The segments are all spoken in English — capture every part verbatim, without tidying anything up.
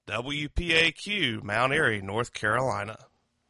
W P A Q, Mount Airy, North Carolina.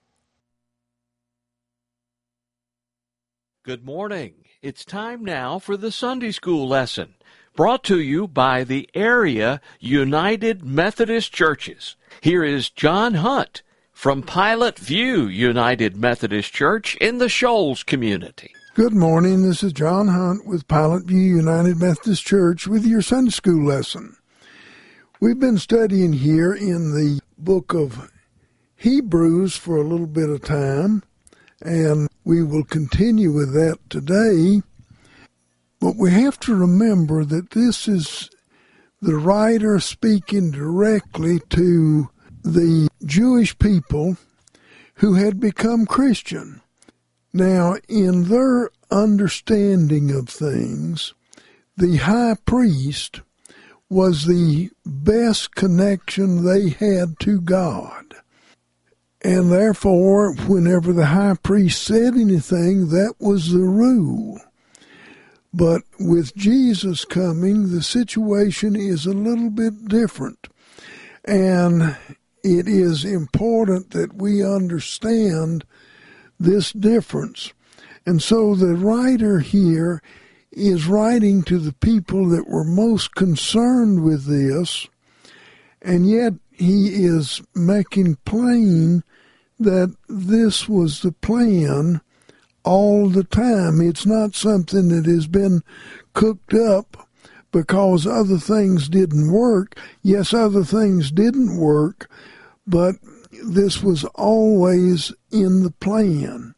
Good morning. It's time now for the Sunday School lesson, brought to you by the Area United Methodist Churches. Here is John Hunt from Pilot View United Methodist Church in the Shoals community. Good morning. This is John Hunt with Pilot View United Methodist Church with your Sunday School lesson. We've been studying here in the book of Hebrews for a little bit of time, and we will continue with that today. But we have to remember that this is the writer speaking directly to the Jewish people who had become Christian. Now, in their understanding of things, the high priest was the best connection they had to God. And therefore, whenever the high priest said anything, that was the rule. But with Jesus coming, the situation is a little bit different. And it is important that we understand this difference. And so the writer here is writing to the people that were most concerned with this, and yet he is making plain that this was the plan all the time. It's not something that has been cooked up because other things didn't work. Yes, other things didn't work, but this was always in the plan.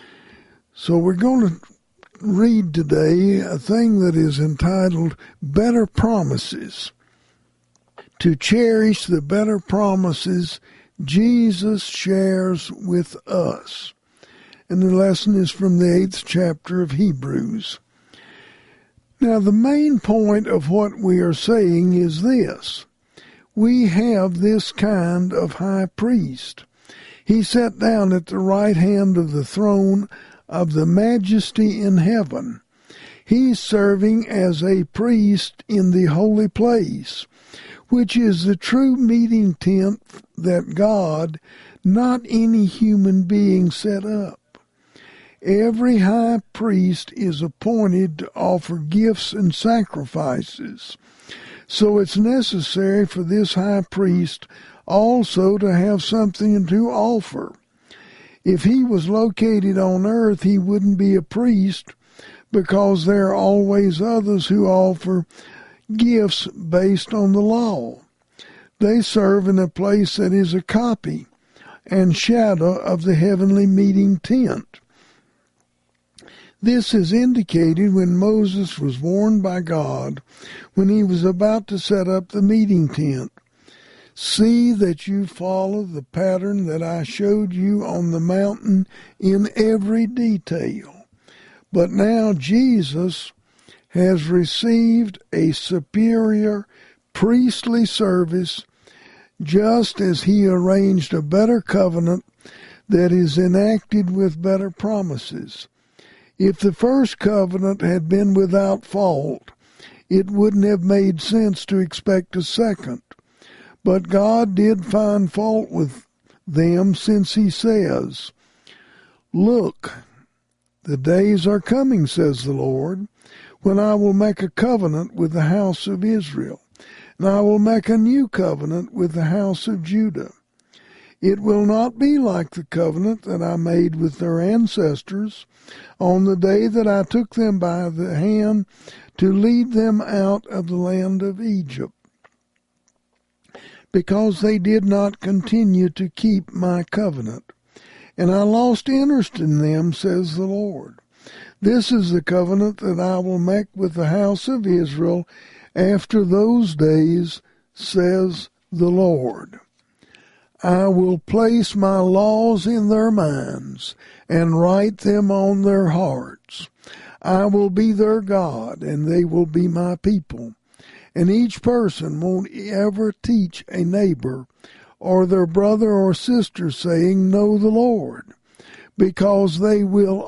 So we're going to read today a thing that is entitled Better Promises. To cherish the better promises Jesus shares with us. And the lesson is from the eighth chapter of Hebrews. Now, the main point of what we are saying is this. We have this kind of high priest. He sat down at the right hand of the throne of the majesty in heaven. He's serving as a priest in the holy place, which is the true meeting tent that God, not any human being, set up. Every high priest is appointed to offer gifts and sacrifices. So it's necessary for this high priest also to have something to offer. If he was located on earth, he wouldn't be a priest, because there are always others who offer gifts based on the law. They serve in a place that is a copy and shadow of the heavenly meeting tent. This is indicated when Moses was warned by God when he was about to set up the meeting tent. See that you follow the pattern that I showed you on the mountain in every detail. But now Jesus has received a superior priestly service, just as he arranged a better covenant that is enacted with better promises. If the first covenant had been without fault, it wouldn't have made sense to expect a second. But God did find fault with them, since he says, Look, the days are coming, says the Lord, when I will make a covenant with the house of Israel, and I will make a new covenant with the house of Judah. It will not be like the covenant that I made with their ancestors on the day that I took them by the hand to lead them out of the land of Egypt, because they did not continue to keep my covenant, and I lost interest in them, says the Lord. This is the covenant that I will make with the house of Israel after those days, says the Lord. I will place my laws in their minds and write them on their hearts. I will be their God, and they will be my people. And each person won't ever teach a neighbor or their brother or sister, saying, Know the Lord, because they will